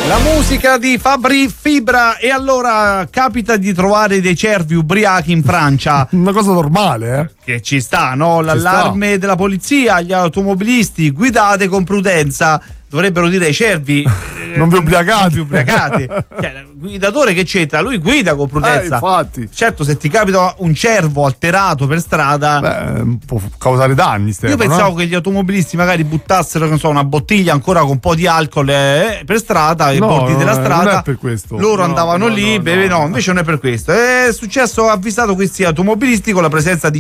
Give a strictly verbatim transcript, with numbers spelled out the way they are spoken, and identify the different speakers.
Speaker 1: La musica di Fabri Fibra. E allora capita di trovare dei cervi ubriachi in Francia?
Speaker 2: Una cosa normale, eh?
Speaker 1: Che ci sta, no? L'allarme della polizia agli automobilisti: guidate con prudenza. Dovrebbero dire ai cervi: eh,
Speaker 2: non vi ubriacate.
Speaker 1: Non vi ubriacate. Cioè, il guidatore che c'entra? Lui guida con prudenza.
Speaker 2: Eh, infatti.
Speaker 1: Certo, se ti capita un cervo alterato per strada,
Speaker 2: beh, può causare danni, Stefano.
Speaker 1: Io pensavo
Speaker 2: eh?
Speaker 1: che gli automobilisti magari buttassero, non so, una bottiglia ancora con un po' di alcol eh, per strada, ai
Speaker 2: no,
Speaker 1: bordi della strada.
Speaker 2: Non è per questo.
Speaker 1: Loro
Speaker 2: no,
Speaker 1: andavano
Speaker 2: no,
Speaker 1: lì,
Speaker 2: no,
Speaker 1: beve,
Speaker 2: no,
Speaker 1: no,
Speaker 2: no,
Speaker 1: invece non è per questo. È successo, ha avvisato questi automobilisti con la presenza di